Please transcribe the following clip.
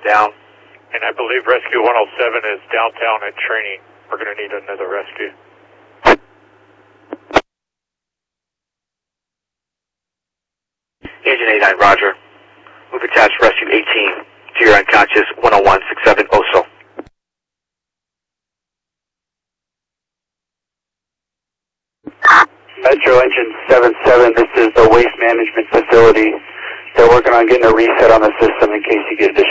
down. And I believe Rescue 107 is downtown at training. We're going to need another rescue. Engine 89, roger. Move attached Rescue 18 to your unconscious 10167 OSO. Metro Engine 77, this is the waste management facility. They're working on getting a reset on the system in case you get additional